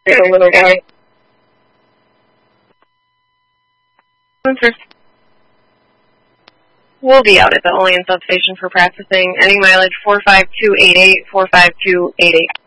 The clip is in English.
The little guy. We'll be out at the Olean substation for practicing. Ending mileage 45288, 45288.